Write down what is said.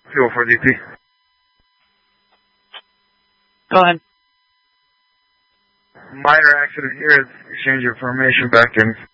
Fuel for DP. Go ahead. Minor accident here. Exchange information back in.